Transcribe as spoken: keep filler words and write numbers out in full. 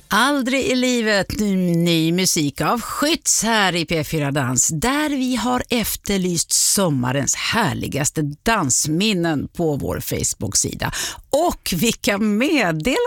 Aldrig i livet, ny musik av Skytts här i P fyra Dans, där vi har efterlyst sommarens härligaste dansminnen på vår Facebook-sida. Och vilka meddelanden